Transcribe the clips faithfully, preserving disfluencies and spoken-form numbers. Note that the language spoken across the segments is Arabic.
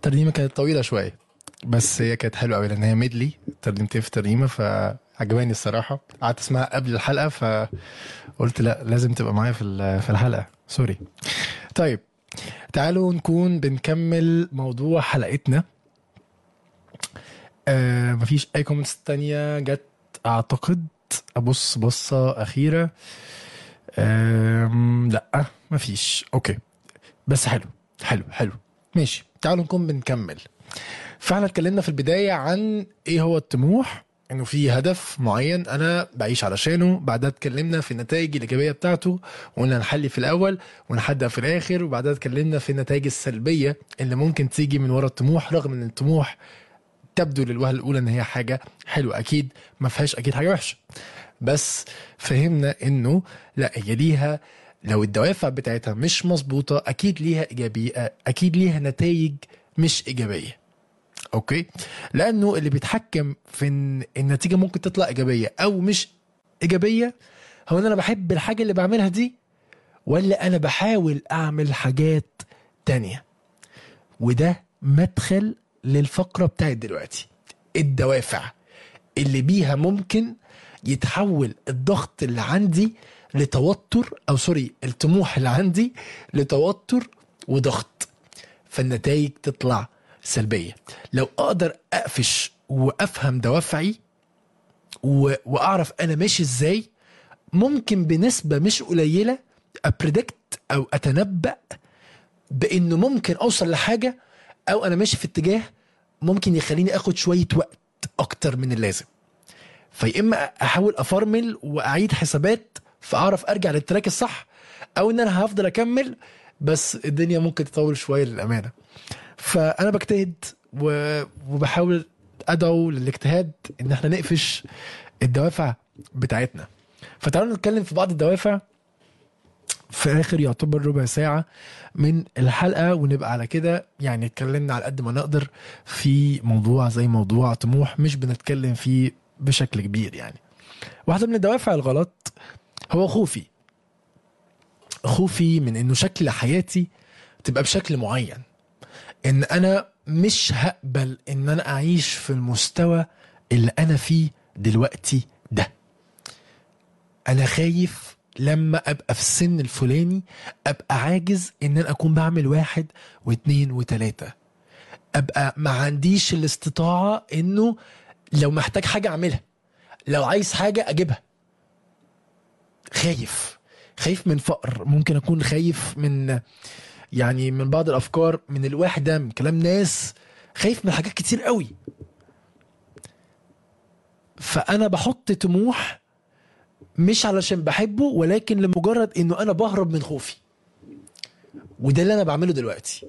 الترنيمه كانت طويله شويه بس هي كانت حلوه قوي لان هي ميدلي ترنيمتين في ترنيمه فعجباني الصراحه. قعدت اسمعها قبل الحلقه فقلت لا لازم تبقى معايا في في الحلقه. سوري. طيب تعالوا نكون بنكمل موضوع حلقتنا. آه مفيش اي كومنتس تانية جت اعتقد. ابص بصه اخيره. آه لا مفيش. اوكي بس حلو حلو حلو ماشي. تعالوا نكون بنكمل. فاحنا اتكلمنا في البداية عن ايه هو الطموح، انه في هدف معين انا بعيش علشانه. بعدها اتكلمنا في النتائج الايجابية بتاعته وقلنا نحلي في الاول ونحدد في الاخر. وبعدها اتكلمنا في النتائج السلبية اللي ممكن تيجي من وراء الطموح، رغم ان الطموح تبدو للوهلة الاولى ان هي حاجة حلوة، اكيد ما فيهاش اكيد حاجة وحشة، بس فهمنا انه لا هي ليها لو الدوافع بتاعتها مش مظبوطة اكيد ليها ايجابية، اكيد ليها نتائج مش ايجابية. اوكي، لانه اللي بيتحكم في ان النتيجة ممكن تطلع ايجابية او مش ايجابية هو ان انا بحب الحاجة اللي بعملها دي ولا انا بحاول اعمل حاجات تانية. وده مدخل للفقرة بتاعت دلوقتي، الدوافع اللي بيها ممكن يتحول الضغط اللي عندي لتوتر، او سوري الطموح اللي عندي لتوتر وضغط، فالنتائج تطلع سلبية. لو اقدر اقفش وافهم دوافعي و... واعرف انا ماشي ازاي، ممكن بنسبة مش قليلة ابريدكت او اتنبأ بانه ممكن اوصل لحاجة، او انا ماشي في اتجاه ممكن يخليني اخد شوية وقت اكتر من اللازم. فاما احاول افرمل واعيد حسابات فاعرف ارجع للتراك الصح، او ان انا هفضل اكمل بس الدنيا ممكن تطول شوية للامانة. فانا بجتهد وبحاول ادعو للاجتهاد ان احنا نقفش الدوافع بتاعتنا. فتعالوا نتكلم في بعض الدوافع في اخر يعتبر ربع ساعة من الحلقة، ونبقى على كده يعني اتكلمنا على قد ما نقدر في موضوع زي موضوع طموح مش بنتكلم فيه بشكل كبير. يعني واحدة من الدوافع الغلط هو خوفي خوفي من انه شكل حياتي تبقى بشكل معين، ان انا مش هقبل ان انا اعيش في المستوى اللي انا فيه دلوقتي ده. انا خايف لما ابقى في السن الفلاني ابقى عاجز ان انا اكون بعمل واحد واثنين وثلاثة، ابقى ما عنديش الاستطاعة انه لو محتاج حاجة اعملها، لو عايز حاجة اجيبها. خايف خايف من فقر، ممكن اكون خايف من يعني من بعض الافكار، من الوحدة، من كلام ناس، خايف من حاجات كتير قوي. فانا بحط طموح مش علشان بحبه ولكن لمجرد انه انا بهرب من خوفي، وده اللي انا بعمله دلوقتي.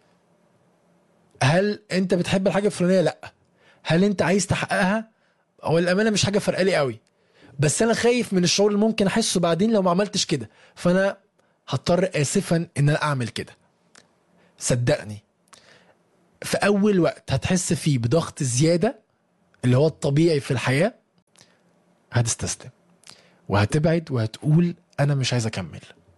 هل انت بتحب الحاجة الفلانية؟ لا. هل انت عايز تحققها؟ او الامانة مش حاجة فرقالي قوي، بس انا خايف من الشعور اللي ممكن احسه بعدين لو ما عملتش كده، فانا هضطر اسفا ان انا اعمل كده. صدقني في اول وقت هتحس فيه بضغط زيادة اللي هو الطبيعي في الحياة هتستسلم وهتبعد وهتقول انا مش عايز اكمل.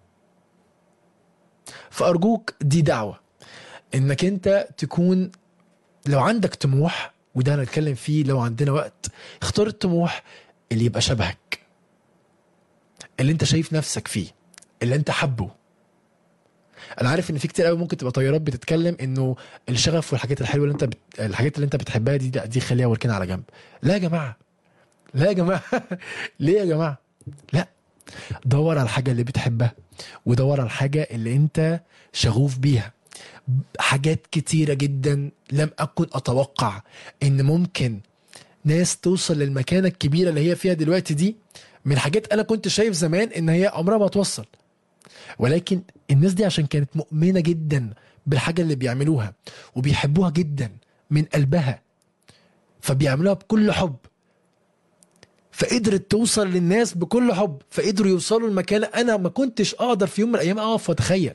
فارجوك دي دعوة انك انت تكون لو عندك طموح، وده هنتكلم فيه لو عندنا وقت، اختار الطموح اللي يبقى شبهك، اللي انت شايف نفسك فيه، اللي انت حبه. انا عارف ان في كتير قوي ممكن تبقى طيارات بتتكلم انه الشغف والحاجات الحلوه اللي انت بت... الحاجات اللي انت بتحبها دي دي خليها وركنها على جنب. لا يا جماعه، لا يا جماعه ليه يا جماعه؟ لا، دور على الحاجه اللي بتحبها ودور على الحاجه اللي انت شغوف بيها. حاجات كتيره جدا لم اكن اتوقع ان ممكن ناس توصل للمكانه الكبيره اللي هي فيها دلوقتي دي من حاجات انا كنت شايف زمان ان هي عمرها ما توصل. ولكن الناس دي عشان كانت مؤمنة جدا بالحاجة اللي بيعملوها وبيحبوها جدا من قلبها، فبيعملوها بكل حب، فقدرت توصل للناس بكل حب، فقدروا يوصلوا لمكانة انا ما كنتش اقدر في يوم من الايام اقف واتخيل.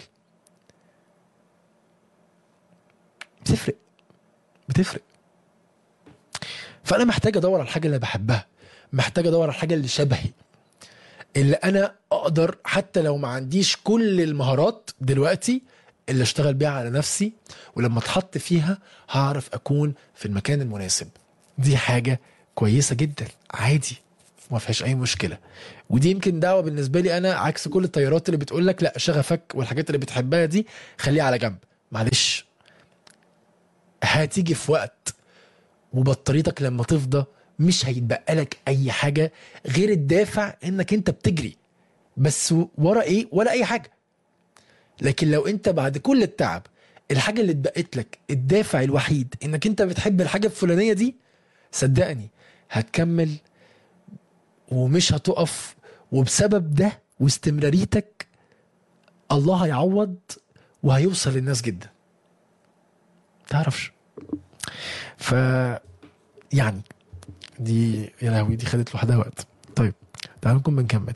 بتفرق بتفرق فانا محتاج ادور على الحاجة اللي بحبها، محتاج ادور على الحاجة اللي شبهي، اللي انا اقدر حتى لو ما عنديش كل المهارات دلوقتي اللي اشتغل بيها على نفسي، ولما اتحط فيها هعرف اكون في المكان المناسب. دي حاجة كويسة جدا، عادي، ما فيهاش اي مشكلة. ودي يمكن دعوة بالنسبة لي انا عكس كل التيارات اللي بتقولك لا، شغفك والحاجات اللي بتحبها دي خليها على جنب. معلش، هتيجي في وقت وبطاريتك لما تفضى مش هيتبقى لك اي حاجة غير الدافع انك انت بتجري بس ورا ايه ولا اي حاجة. لكن لو انت بعد كل التعب الحاجة اللي اتبقت لك الدافع الوحيد انك انت بتحب الحاجة الفلانية دي، صدقني هتكمل ومش هتقف. وبسبب ده واستمراريتك الله هيعوض وهيوصل للناس جدا، تعرفش. ف يعني دي يا لهوي دي خدت لوحدها وقت. طيب تعالوا نكون بنكمل.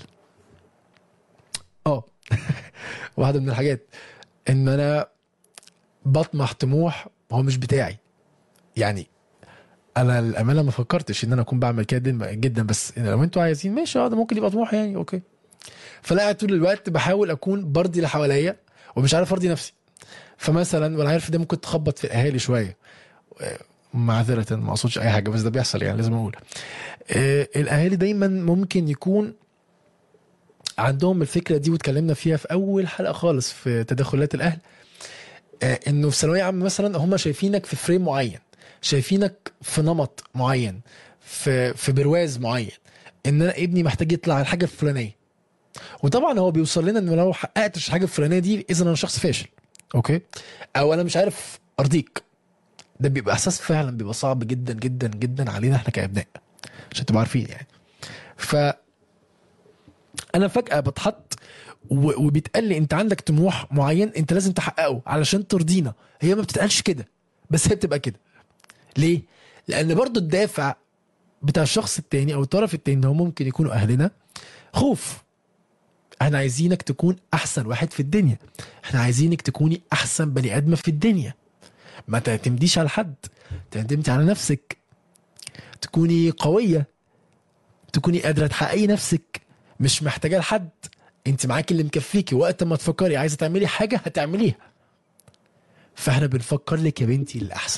اه واحدة من الحاجات ان انا بطمح طموح هو مش بتاعي. يعني انا الامانه ما فكرتش ان انا اكون بعمل كده جدا، بس لو انتوا عايزين ماشي، اه ده ممكن يبقى طموح يعني، اوكي. فلا قاعد طول الوقت بحاول اكون برضي اللي حواليا ومش عارف ارضي نفسي. فمثلا وانا عارف ده ممكن تخبط في الاهالي شويه، معذره ما اقصدش اي حاجه بس ده بيحصل يعني لازم اقول. آه الاهالي دايما ممكن يكون عندهم الفكره دي، واتكلمنا فيها في اول حلقه خالص في تدخلات الاهل. آه انه في ثانويه عامه مثلا هم شايفينك في فريم معين، شايفينك في نمط معين، في في برواز معين، ان انا ابني محتاج يطلع على الحاجه الفلانيه. وطبعا هو بيوصل لنا ان لو حققتش الحاجه الفلانيه دي اذا انا شخص فاشل، اوكي، او انا مش عارف ارضيك. ده بيبقى احساس فعلا بيبقى صعب جدا جدا جدا علينا احنا كابناء، عشان تبقوا عارفين يعني. ف انا فجاه بتحط و- وبيتقال لي انت عندك طموح معين انت لازم تحققه علشان ترضينا. هي ما بتتقالش كده، بس هي بتبقى كده. ليه؟ لان برضو الدافع بتاع الشخص التاني او الطرف التاني هو ممكن يكونوا اهلنا خوف. احنا عايزينك تكون احسن واحد في الدنيا، احنا عايزينك تكوني احسن بني ادمه في الدنيا، ما تعتمديش على حد، تعتمدي على نفسك، تكوني قويه، تكوني قادره تحققي نفسك، مش محتاجه لحد. انت معاكي اللي مكفيكي، وقت ما تفكري عايزه تعملي حاجه هتعمليها. فاحنا بنفكر لك يا بنتي الاحسن.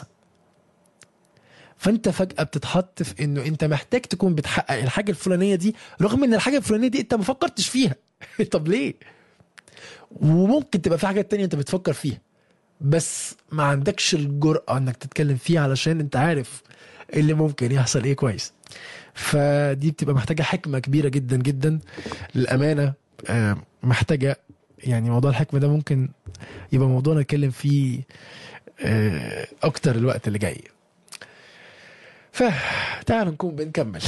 فانت فجاه بتتحط في انه انت محتاج تكون بتحقق الحاجه الفلانيه دي رغم ان الحاجه الفلانيه دي انت ما فكرتش فيها. طب ليه؟ وممكن تبقى في حاجات تانية انت بتفكر فيها بس ما عندكش الجرأة انك تتكلم فيها علشان انت عارف اللي ممكن يحصل ايه كويس. فدي بتبقى محتاجة حكمة كبيرة جدا جدا للأمانة. آه، محتاجة يعني موضوع الحكمة ده ممكن يبقى موضوع نتكلم فيه آه، اكتر الوقت اللي جاي. فتعالوا نكون بنكمل.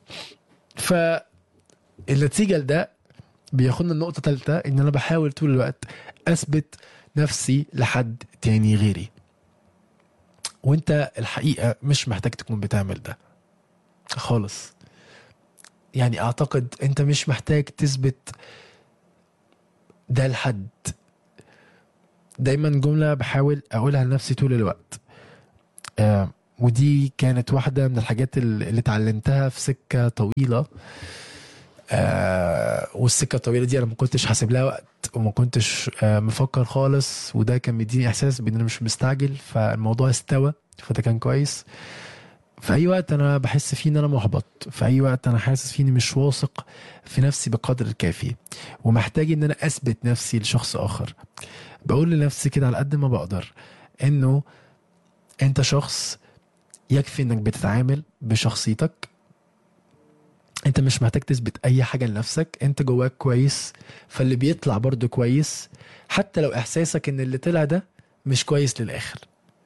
فالنتيجة لده بياخدنا النقطة تالتة، ان انا بحاول طول الوقت اثبت نفسي لحد تاني غيري. وانت الحقيقة مش محتاج تكون بتعمل ده خالص. يعني اعتقد انت مش محتاج تثبت ده لحد. دايما جملة بحاول اقولها لنفسي طول الوقت، آه ودي كانت واحدة من الحاجات اللي اتعلمتها في سكة طويلة. آه والسكة الطويلة دي انا ما كنتش حاسب لها وقت وما كنتش آه مفكر خالص، وده كان مديني احساس بان انا مش مستعجل، فالموضوع استوى، فده كان كويس. في اي وقت انا بحس فيه ان انا محبط، في اي وقت انا حاسس فيه اني مش واثق في نفسي بقدر الكافي ومحتاج ان انا اثبت نفسي لشخص اخر، بقول لنفسي كده على قد ما بقدر انه انت شخص يكفي انك بتتعامل بشخصيتك. انت مش محتاج تثبت اي حاجة لنفسك، انت جواك كويس، فاللي بيطلع برضو كويس حتى لو احساسك ان اللي طلع ده مش كويس للاخر.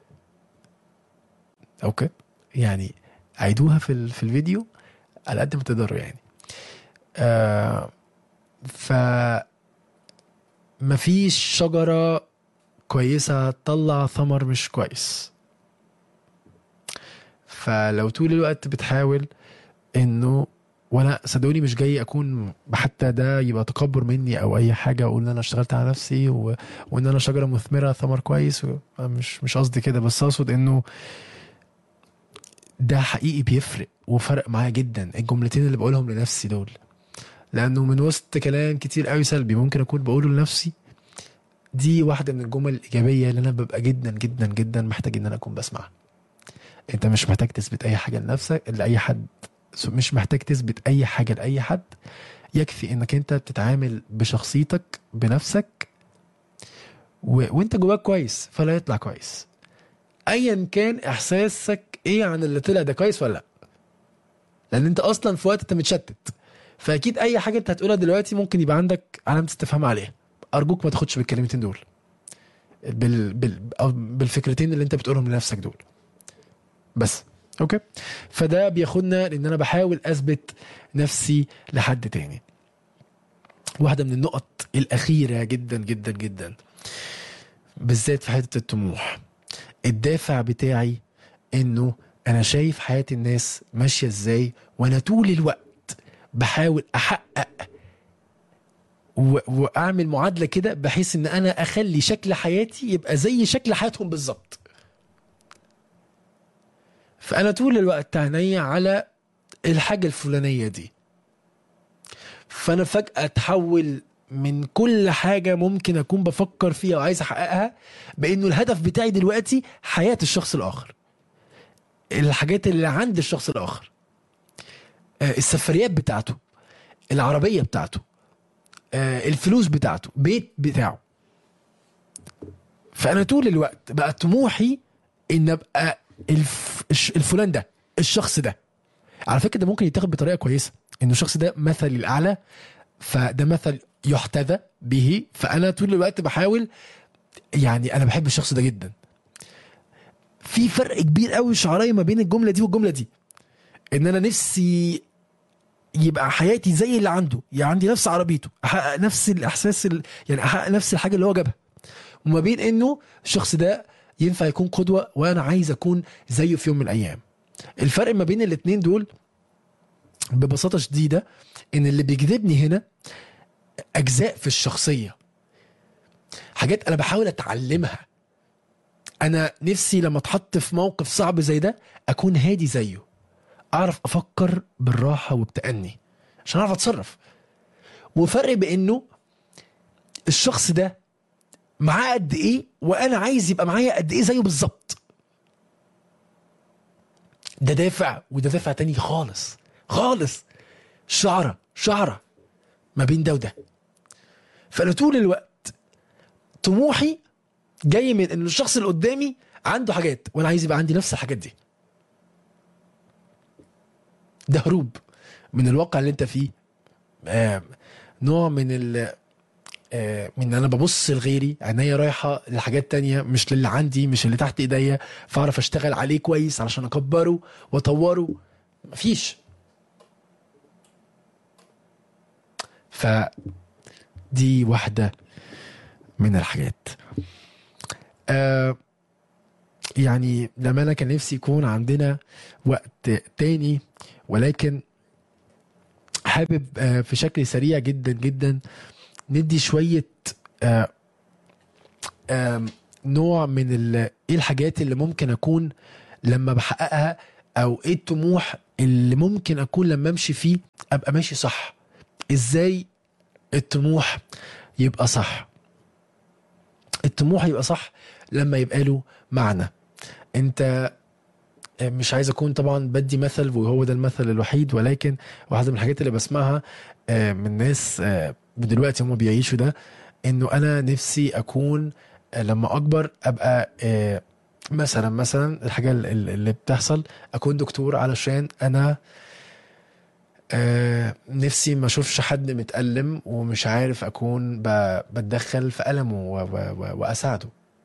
اوكي، يعني عيدوها في ال- في الفيديو على قد ما تقدروا يعني. آه ف مفيش شجرة كويسة تطلع ثمر مش كويس. فلو طول الوقت بتحاول انه، وانا صدقوني مش جاي اكون حتى ده يبقى تكبر مني او اي حاجه اقول ان انا اشتغلت على نفسي و... وان انا شجره مثمره ثمر كويس و... مش مش قصدي كده، بس اقصد انه ده حقيقي بيفرق وفرق معايا جدا الجملتين اللي بقولهم لنفسي دول. لانه من وسط كلام كتير قوي سلبي ممكن اكون بقوله لنفسي، دي واحدة من الجمل الإيجابية اللي أنا ببقى جدا جدا جدا محتاج إن أنا أكون بسمعها. أنت مش محتاج تثبت أي حاجة لنفسك لأي حد، مش محتاج تثبت أي حاجة لأي حد. يكفي إنك أنت بتتعامل بشخصيتك بنفسك و... وأنت جواك كويس فلا يطلع كويس. أيا كان إحساسك إيه عن اللي طلع ده كويس ولا لأ، لأن أنت أصلا في وقت أنت متشتت، فأكيد أي حاجة أنت هتقولها دلوقتي ممكن يبقى عندك علامة استفهام عليها. أرجوك ما تاخدش بالكلمتين دول، بال... بال... أو بالفكرتين اللي انت بتقولهم لنفسك دول بس. اوكي، فده بياخدنا لان انا بحاول اثبت نفسي لحد تاني. واحدة من النقط الاخيرة جدا جدا جدا بالذات في حتة الطموح، الدافع بتاعي انه انا شايف حياة الناس ماشية ازاي، وانا طول الوقت بحاول احقق و... واعمل معادلة كده بحيث ان انا اخلي شكل حياتي يبقى زي شكل حياتهم بالظبط. فانا طول الوقت عيني على الحاجة الفلانية دي، فانا فجأة اتحول من كل حاجة ممكن اكون بفكر فيها وعايز احققها بانه الهدف بتاعي دلوقتي حياة الشخص الاخر، الحاجات اللي عند الشخص الاخر، آه، السفريات بتاعته، العربية بتاعته، آه، الفلوس بتاعته، بيت بتاعه. فانا طول الوقت بقى طموحي ان ابقى الف... الش- الفلان ده، الشخص ده. على فكرة ده ممكن يتاخد بطريقة كويسة، انه الشخص ده مثلي الاعلى، فده مثل يحتذى به. فانا طول الوقت بحاول، يعني انا بحب الشخص ده جدا. في فرق كبير قوي شعراي ما بين الجمله دي والجمله دي، ان انا نفسي يبقى حياتي زي اللي عنده، يعني عندي نفس عربيته، احقق نفس الاحساس ال... يعني احقق نفس الحاجه اللي هو جابها، وما بين انه الشخص ده ينفع يكون قدوه وانا عايز اكون زيه في يوم من الايام. الفرق ما بين الاتنين دول ببساطه شديده ان اللي بيجذبني هنا اجزاء في الشخصيه، حاجات انا بحاول اتعلمها. انا نفسي لما اتحط في موقف صعب زي ده اكون هادي زيه، اعرف افكر بالراحه وبتأني عشان اعرف اتصرف. وفرق بانه الشخص ده معاه قد ايه وانا عايز يبقى معايا قد ايه زيه بالظبط. ده دافع وده دافع تاني خالص خالص، شعره شعره ما بين ده وده. فانا طول الوقت طموحي جاي من ان الشخص اللي قدامي عنده حاجات وانا عايز يبقى عندي نفس الحاجات دي. ده هروب من الواقع اللي انت فيه، آه نوع من ال آه من ان انا ببص لغيري، عينيا رايحه لحاجات تانية مش للي عندي، مش اللي تحت ايديا، فاعرف اشتغل عليه كويس علشان اكبره واطوره. مفيش. فدي واحده من الحاجات. آه يعني لما انا كان نفسي يكون عندنا وقت تاني، ولكن حابب آه في شكل سريع جدا جدا ندي شويه آه آم، نوع من ال- ايه الحاجات اللي ممكن اكون لما بحققها، او ايه الطموح اللي ممكن اكون لما امشي فيه ابقى ماشي صح. ازاي الطموح يبقى صح؟ الطموح يبقى صح لما يبقى له معنى. انت مش عايز اكون طبعا بدي مثل وهو ده المثل الوحيد، ولكن واحدة من الحاجات اللي بسمعها آه، من ناس آه، دلوقتي هم بيعيشوا ده، انه انا نفسي اكون آه، لما اكبر ابقى آه، مثلا مثلا الحاجة ال- ال- اللي بتحصل اكون دكتور علشان انا آه، نفسي ما اشوفش حد متألم ومش عارف اكون ب- بتدخل في ألمه و- و- و- واساعده.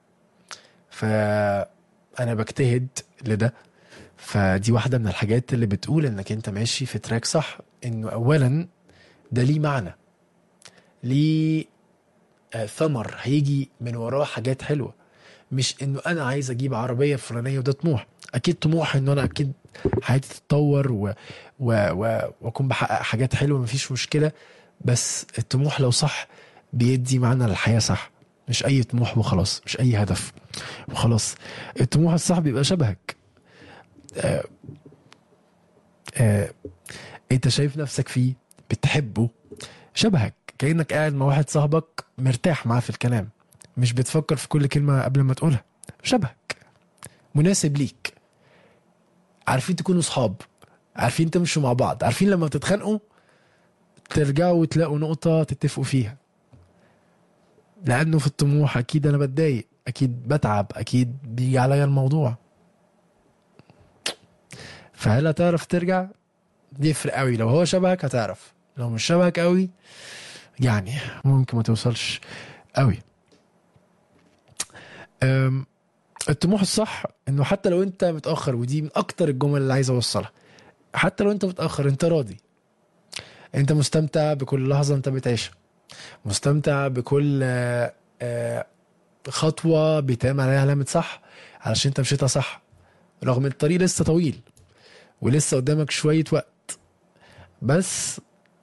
فانا بجتهد لده. فدي واحدة من الحاجات اللي بتقول انك انت ماشي في تراك صح، انه اولا ده ليه معنى، ليه آه، ثمر هيجي من وراه حاجات حلوة. مش انه انا عايز اجيب عربية فلانية وده طموح. اكيد طموح انه انا اكيد حياتي تتطور و... و... و... واكون بحقق حاجات حلوة، مفيش مشكلة. بس الطموح لو صح بيدي معنى للحياة صح، مش اي طموح وخلاص، مش اي هدف وخلاص. الطموح الصح بيبقى شبهك، آه آه انت شايف نفسك فيه، بتحبه، شبهك، كأنك قاعد مع واحد صاحبك مرتاح معاه في الكلام، مش بتفكر في كل كلمة قبل ما تقولها، شبهك، مناسب ليك، عارفين تكونوا صحاب، عارفين تمشوا مع بعض، عارفين لما تتخانقوا ترجعوا وتلاقوا نقطة تتفقوا فيها. لأنه في الطموح أكيد أنا بتضايق، أكيد بتعب، أكيد بيجي عليا الموضوع. فهل هتعرف ترجع؟ دي يفرق قوي. لو هو شبهك هتعرف، لو مش شبهك قوي يعني ممكن ما توصلش قوي. أم، الطموح الصح انه حتى لو انت متأخر، ودي من اكتر الجمل اللي عايز اوصلها، حتى لو انت متأخر انت راضي، انت مستمتع بكل لحظة انت بتعيشها، مستمتع بكل آه، آه، خطوة بيتعمل عليها علامة صح علشان انت مشيتها صح، رغم الطريق لسه طويل ولسه قدامك شوية وقت، بس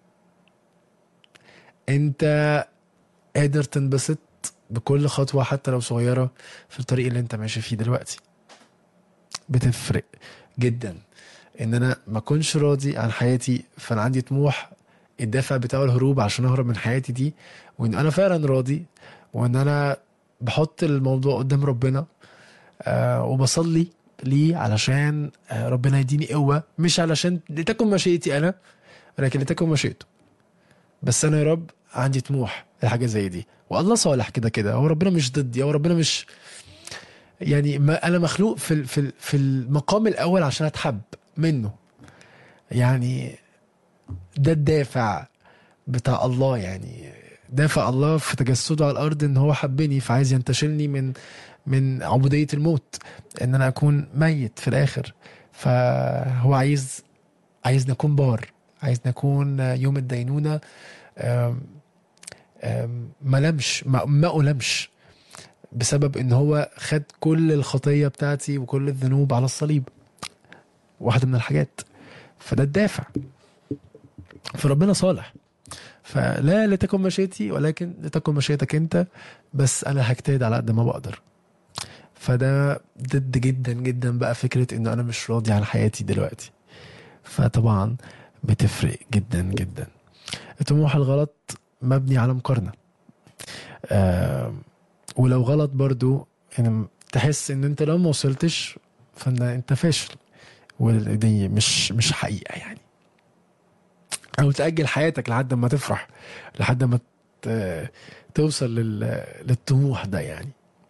انت قادر تنبسط بكل خطوة حتى لو صغيرة في الطريق اللي انت ماشي فيه دلوقتي. بتفرق جدا ان انا ما كنش راضي عن حياتي فانا عندي طموح الدافع بتاعه الهروب عشان اهرب من حياتي دي، وان انا فعلا راضي، وان انا بحط الموضوع قدام ربنا آه وبصلي ليه علشان آه ربنا يديني قوة، مش علشان لتكن مشيئتي انا ولكن لتكن مشيئته. بس انا يا رب عندي طموح لحاجة زي دي، والله صالح كده كده، هو ربنا مش ضدي، هو ربنا مش يعني ما انا مخلوق في ال- في ال- في المقام الاول عشان اتحب منه. يعني ده الدافع بتاع الله، يعني دافع الله في تجسده على الارض ان هو حبني فعايز ينتشلني من من عبودية الموت، ان انا اكون ميت في الاخر. فهو عايز عايز نكون بار، عايز نكون يوم الدينونة آم، آم، ما لمش ما, ما ألمش بسبب ان هو خد كل الخطية بتاعتي وكل الذنوب على الصليب، واحدة من الحاجات. فده الدافع. فربنا صالح، فلا لتكن مشيتي ولكن لتكن مشيتك انت، بس انا هجتهد على قد ما بقدر. فده ضد جدا جدا بقى فكرة انه انا مش راضي عن حياتي دلوقتي. فطبعا بتفرق جدا جدا. الطموح الغلط مبني على مقارنة، آه ولو غلط برضو يعني تحس ان انت لو ما وصلتش فان انت فاشل، ودي مش مش حقيقة يعني. او تأجل حياتك لحد ما تفرح، لحد ما ت- توصل لل... للطموح ده يعني.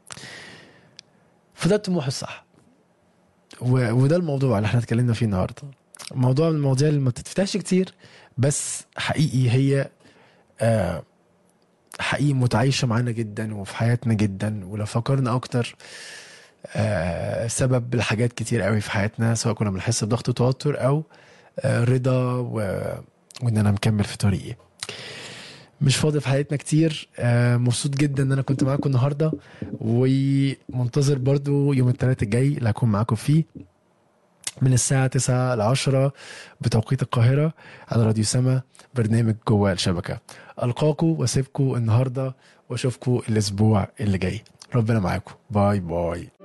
فده الطموح الصح، و... وده الموضوع اللي احنا اتكلمنا فيه النهارده. موضوع من المواضيع اللي ما بتتفتحش كتير، بس حقيقي هي آه حقيقي متعايشة معانا جدا وفي حياتنا جدا. ولو فكرنا اكتر آه سبب الحاجات كتير قوي في حياتنا، سواء كنا بنحس بضغط وتوتر او آه رضا و... وان انا مكمل في طريقي. مش فاضي في حياتنا كتير. آه مبسوط جدا ان انا كنت معاكم النهارده، ومنتظر برضو يوم الثلاث الجاي اللي هكون معاكم فيه من الساعة تسعة لعشرة بتوقيت القاهرة على راديو سما، برنامج جوه الشبكة. ألقاكم واسيبكم النهاردة واشوفكم الأسبوع اللي جاي. ربنا معاكم. باي باي.